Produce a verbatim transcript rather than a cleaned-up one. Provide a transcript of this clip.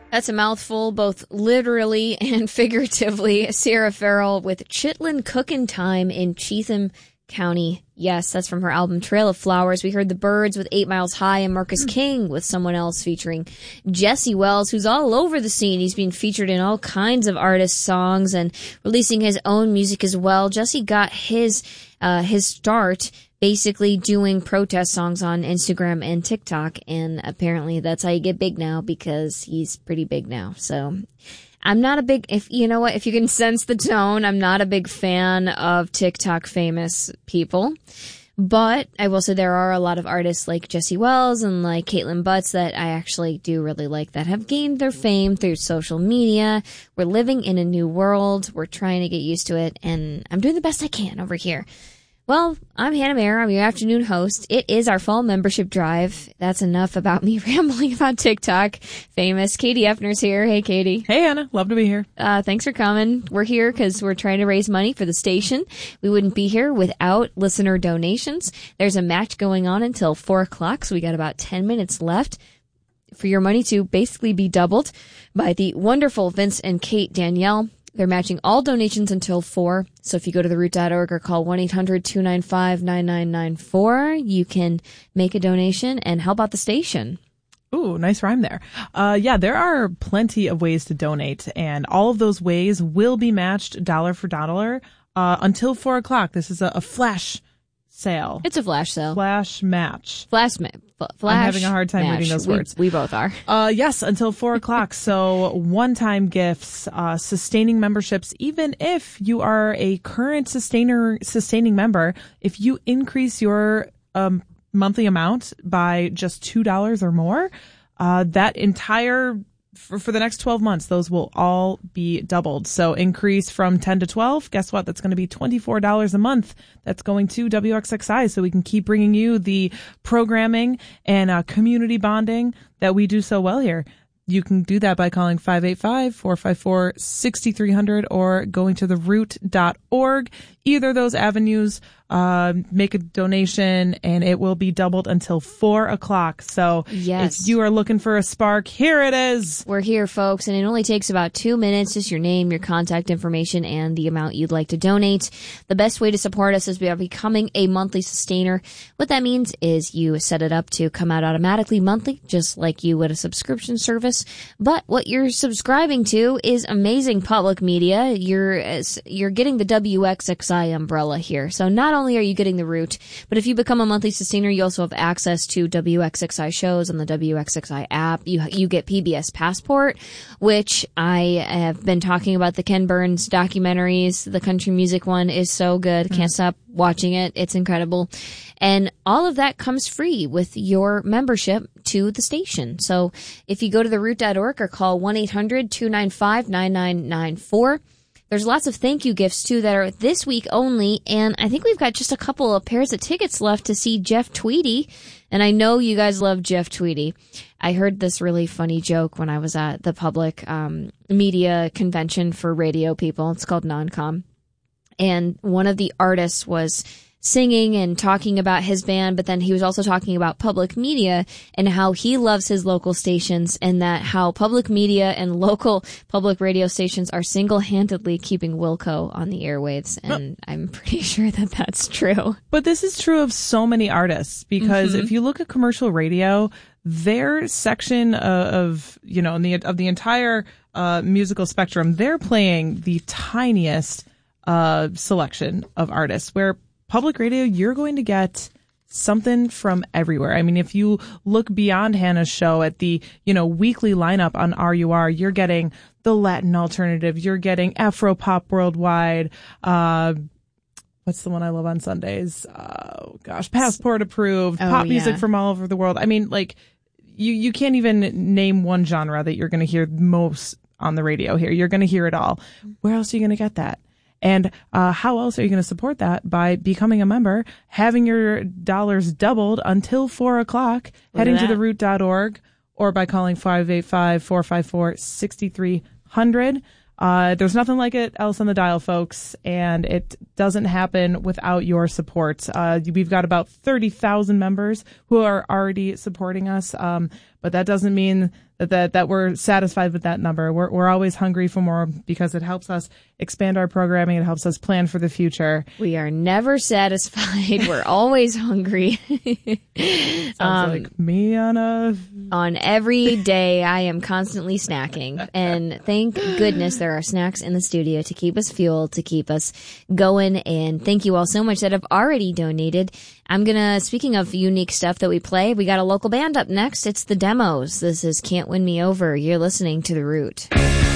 That's a mouthful, both literally and figuratively. Sierra Farrell with Chitlin Cookin' Time in Cheatham County. Yes, that's from her album Trail of Flowers. We heard The Birds with Eight Miles High and Marcus King with Someone Else featuring Jesse Wells, who's all over the scene. He's being featured in all kinds of artists' songs and releasing his own music as well. Jesse got his uh his start basically doing protest songs on Instagram and TikTok, and apparently that's how you get big now, because he's pretty big now. So I'm not a big, if you know what, if you can sense the tone, I'm not a big fan of TikTok famous people. But I will say there are a lot of artists like Jesse Wells and like Caitlin Butts that I actually do really like that have gained their fame through social media. We're living in a new world. We're trying to get used to it, and I'm doing the best I can over here. Well, I'm Hannah Mayer. I'm your afternoon host. It is our fall membership drive. That's enough about me rambling about TikTok. Famous Katie Effner's here. Hey, Katie. Hey, Hannah. Love to be here. Uh, thanks for coming. We're here because we're trying to raise money for the station. We wouldn't be here without listener donations. There's a match going on until four o'clock, so we got about ten minutes left for your money to basically be doubled by the wonderful Vince and Kate Danielle. They're matching all donations until four. So if you go to the root dot org or call one eight hundred two nine five nine nine nine four, you can make a donation and help out the station. Ooh, nice rhyme there. Uh, yeah, there are plenty of ways to donate, and all of those ways will be matched dollar for dollar uh, until four o'clock. This is a, a flash sale. It's a flash sale. Flash match. Flash match. Flash I'm having a hard time match. reading those we, words. We both are. Uh, yes, until four o'clock. So one-time gifts, uh, sustaining memberships. Even if you are a current sustainer, sustaining member, if you increase your um, monthly amount by just two dollars or more, uh, that entire For, for the next twelve months, those will all be doubled. So increase from ten to twelve. Guess what? That's going to be twenty-four dollars a month. That's going to W X X I, so we can keep bringing you the programming and uh, community bonding that we do so well here. You can do that by calling five eight five, four five four, six three zero zero or going to the root dot org. Either of those avenues, uh, make a donation, and it will be doubled until four o'clock. So yes. If you are looking for a spark, here it is. We're here, folks, and it only takes about two minutes, just your name, your contact information, and the amount you'd like to donate. The best way to support us is by becoming a monthly sustainer. What that means is you set it up to come out automatically monthly, just like you would a subscription service. But what you're subscribing to is amazing public media. You're you're getting the W X X I umbrella here. So not only are you getting the root, but if you become a monthly sustainer, you also have access to W X X I shows on the W X X I app. You you get P B S Passport, which I have been talking about the Ken Burns documentaries. The country music one is so good. Mm-hmm. Can't stop watching it. It's incredible. And all of that comes free with your membership to the station. So if you go to the root dot org or call one eight hundred two nine five nine nine nine four, there's lots of thank you gifts, too, that are this week only, and I think we've got just a couple of pairs of tickets left to see Jeff Tweedy, and I know you guys love Jeff Tweedy. I heard this really funny joke when I was at the public um, media convention for radio people. It's called NonCom, and one of the artists was singing and talking about his band, but then he was also talking about public media and how he loves his local stations, and that how public media and local public radio stations are single-handedly keeping Wilco on the airwaves. And I'm pretty sure that that's true. But this is true of so many artists, because mm-hmm. if you look at commercial radio, their section of, of you know, in the, of the entire uh, musical spectrum, they're playing the tiniest uh, selection of artists, where public radio, you're going to get something from everywhere. I mean, if you look beyond Hannah's show at the, you know, weekly lineup on R U R, you're getting the Latin alternative, you're getting Afro pop worldwide, uh, what's the one I love on Sundays? Oh gosh, Passport approved, oh, pop yeah. music from all over the world. I mean, like, you, you can't even name one genre that you're going to hear most on the radio here. You're going to hear it all. Where else are you going to get that? And uh, how else are you going to support that? By becoming a member, having your dollars doubled until four o'clock, Look heading to the root dot org, or by calling five eight five, four five four, six three zero zero. Uh, there's nothing like it else on the dial, folks, and it doesn't happen without your support. Uh, we've got about thirty thousand members who are already supporting us. Um, but that doesn't mean that, that, that we're satisfied with that number. We're, we're always hungry for more because it helps us expand our programming. It helps us plan for the future. We are never satisfied. We're always hungry. Sounds um, like me on a... On every day, I am constantly snacking. And thank goodness there are snacks in the studio to keep us fueled, to keep us going. And thank you all so much that have already donated. I'm going to, speaking of unique stuff that we play, we got a local band up next. It's the Demos. This is Can't Win Me Over. You're listening to The Root.